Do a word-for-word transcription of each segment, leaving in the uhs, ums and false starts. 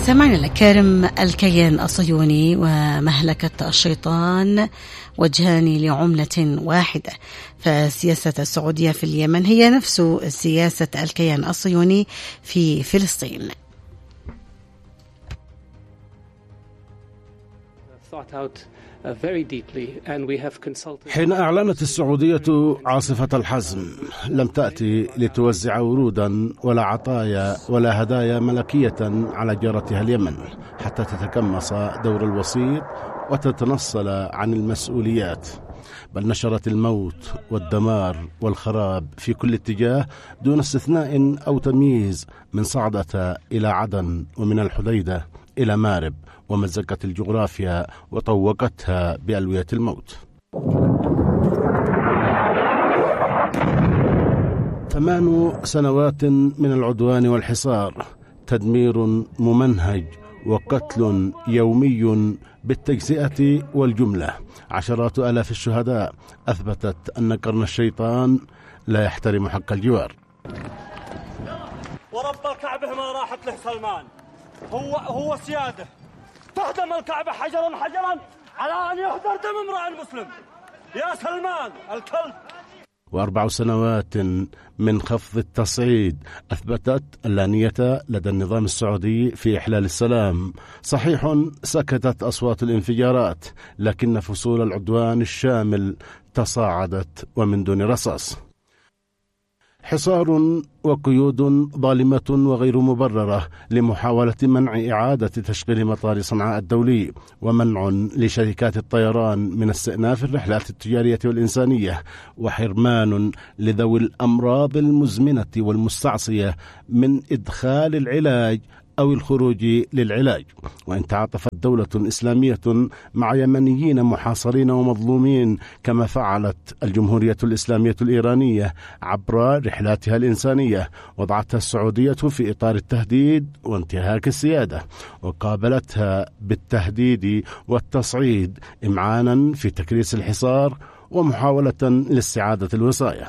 سمعنا الكرم الكيان الصهيوني ومهلكة الشيطان وجهان لعملة واحدة، فسياسة السعودية في اليمن هي نفس سياسة الكيان الصهيوني في فلسطين. حين أعلنت السعودية عاصفة الحزم لم تأتي لتوزع ورودا ولا عطايا ولا هدايا ملكية على جارتها اليمن حتى تتكمص دور الوسيط وتتنصل عن المسؤوليات، بل نشرت الموت والدمار والخراب في كل اتجاه دون استثناء أو تمييز، من صعدة إلى عدن ومن الحديدة إلى مارب، ومزقت الجغرافيا وطوقتها بألوية الموت. ثمان سنوات من العدوان والحصار، تدمير ممنهج وقتل يومي بالتجزئة والجملة، عشرات آلاف الشهداء أثبتت أن قرن الشيطان لا يحترم حق الجوار. ورب الكعبة ما راحت له سلمان، هو هو سياده، تهدم الكعبة حجرا حجرا على أن يهدر دم امرأ مسلم. يا سلمان الكلب. وأربع سنوات من خفض التصعيد أثبتت اللانية لدى النظام السعودي في إحلال السلام. صحيح سكتت أصوات الانفجارات، لكن فصول العدوان الشامل تصاعدت ومن دون رصاص. حصار وقيود ظالمة وغير مبررة لمحاولة منع إعادة تشغيل مطار صنعاء الدولي، ومنع لشركات الطيران من استئناف الرحلات التجارية والإنسانية، وحرمان لذوي الأمراض المزمنة والمستعصية من إدخال العلاج أو الخروج للعلاج. وإن تعاطفت دولة إسلامية مع يمنيين محاصرين ومظلومين كما فعلت الجمهورية الإسلامية الإيرانية عبر رحلاتها الإنسانية، وضعتها السعودية في إطار التهديد وانتهاك السيادة، وقابلتها بالتهديد والتصعيد إمعانا في تكريس الحصار ومحاولة لاستعادة الوصاية.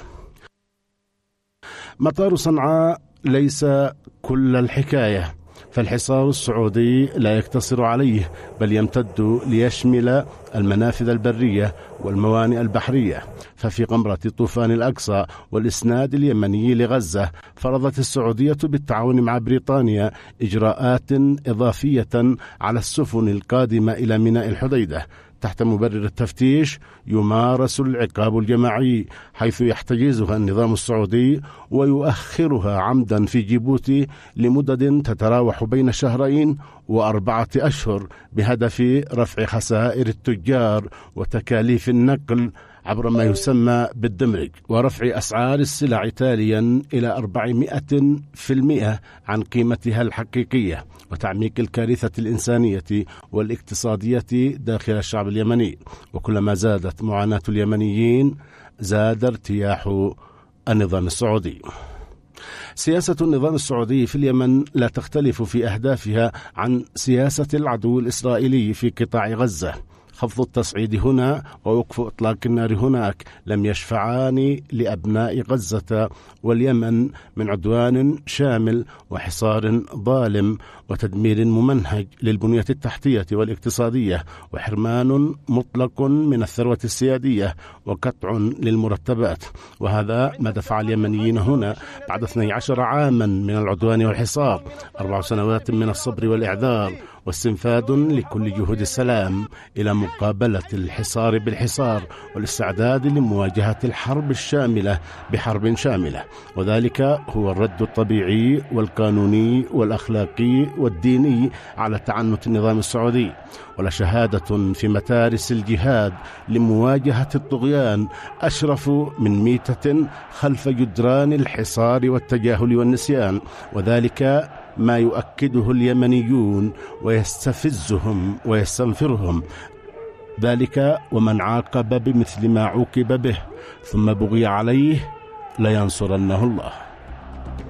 مطار صنعاء ليس كل الحكاية، فالحصار السعودي لا يقتصر عليه، بل يمتد ليشمل المنافذ البرية والموانئ البحرية. ففي قمرة طوفان الأقصى والإسناد اليمني لغزة فرضت السعودية بالتعاون مع بريطانيا إجراءات إضافية على السفن القادمة إلى ميناء الحديدة. تحت مبرر التفتيش يمارس العقاب الجماعي، حيث يحتجزها النظام السعودي ويؤخرها عمدا في جيبوتي لمدد تتراوح بين شهرين وأربعة أشهر، بهدف رفع خسائر التجار وتكاليف النقل عبر ما يسمى بالدمرج، ورفع أسعار السلع تاليا إلى أربعمائة بالمئة عن قيمتها الحقيقية، وتعميق الكارثة الإنسانية والاقتصادية داخل الشعب اليمني. وكلما زادت معاناة اليمنيين زاد ارتياح النظام السعودي. سياسة النظام السعودي في اليمن لا تختلف في أهدافها عن سياسة العدو الإسرائيلي في قطاع غزة. خفض التصعيد هنا ووقف إطلاق النار هناك لم يشفعان لأبناء غزة واليمن من عدوان شامل وحصار ظالم وتدمير ممنهج للبنية التحتية والاقتصادية، وحرمان مطلق من الثروة السيادية، وقطع للمرتبات. وهذا ما دفع اليمنيين هنا بعد اثني عشر عاما من العدوان والحصار، أربع سنوات من الصبر والإعذار واستنفاد لكل جهود السلام إلى مقابلة الحصار بالحصار والاستعداد لمواجهة الحرب الشاملة بحرب شاملة. وذلك هو الرد الطبيعي والقانوني والأخلاقي والديني على تعنت النظام السعودي. ولا شهادة في متارس الجهاد لمواجهة الطغيان أشرف من ميتة خلف جدران الحصار والتجاهل والنسيان. وذلك ما يؤكده اليمنيون ويستفزهم ويستنفرهم، ذلك ومن عاقب بمثل ما عوقب به ثم بغي عليه لينصرنه الله.